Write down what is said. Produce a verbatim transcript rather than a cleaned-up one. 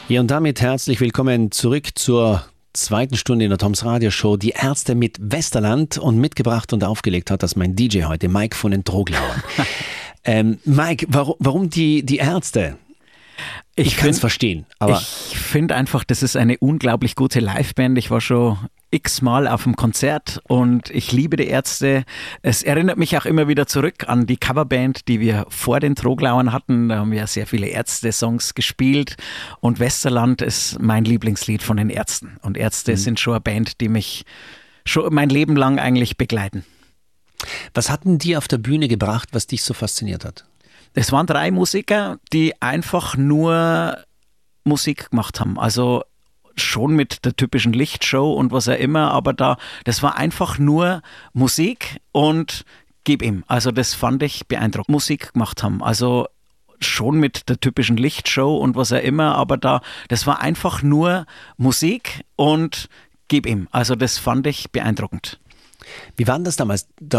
Ja, und damit herzlich willkommen zurück zur zweiten Stunde in der Toms Radio Show. Die Ärzte mit Westerland, und mitgebracht und aufgelegt hat das mein D J heute, Mike von den Troglauern. ähm, Mike, warum, warum die, die Ärzte? Ich, ich kann es verstehen, aber... Ich finde einfach, das ist eine unglaublich gute Liveband. Ich war schon x-mal auf dem Konzert und ich liebe die Ärzte. Es erinnert mich auch immer wieder zurück an die Coverband, die wir vor den Troglauern hatten. Da haben wir sehr viele Ärzte-Songs gespielt und Westerland ist mein Lieblingslied von den Ärzten. Und Ärzte mhm. sind schon eine Band, die mich schon mein Leben lang eigentlich begleiten. Was hatten die auf der Bühne gebracht, was dich so fasziniert hat? Es waren drei Musiker, die einfach nur Musik gemacht haben. Also schon mit der typischen Lichtshow und was auch immer, aber da, das war einfach nur Musik und gib ihm. Also das fand ich beeindruckend. Musik gemacht haben. Also schon mit der typischen Lichtshow und was auch immer, aber da, das war einfach nur Musik und gib ihm. Also das fand ich beeindruckend. Wie war denn das damals?